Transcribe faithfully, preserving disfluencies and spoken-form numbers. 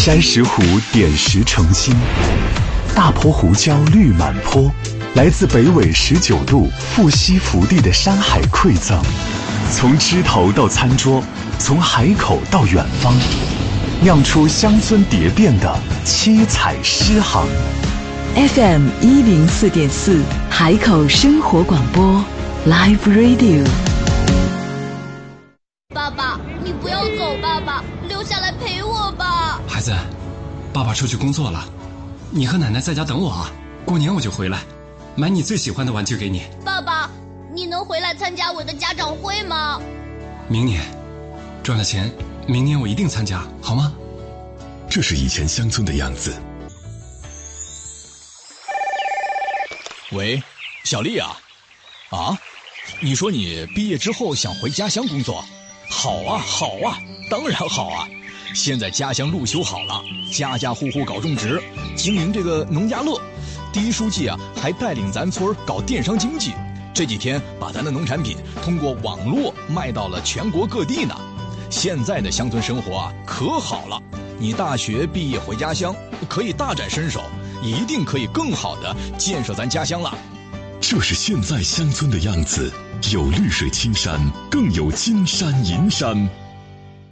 山石湖点石成金，大坡胡椒绿满坡，来自北纬十九度富硒福地的山海馈赠，从枝头到餐桌，从海口到远方，酿出乡村蝶变的七彩诗行。 F M 一零四点四，海口生活广播 Live Radio。 爸爸，你不要走，爸爸，留下来陪我吧。 孩子，爸爸出去工作了，你和奶奶在家等我啊，过年我就回来，买你最喜欢的玩具给你。 爸爸，你能回来参加我的家长会吗？ 明年，赚了钱，明年我一定参加，好吗？ 这是以前乡村的样子。 喂，小丽啊，啊，你说你毕业之后想回家乡工作？好啊，好啊，当然好啊！现在家乡路修好了，家家户户搞种植，经营这个农家乐。第一书记啊，还带领咱村搞电商经济，这几天把咱的农产品通过网络卖到了全国各地呢。现在的乡村生活啊，可好了！你大学毕业回家乡，可以大展身手，一定可以更好的建设咱家乡了。 这是现在乡村的样子，有绿水青山，更有金山银山。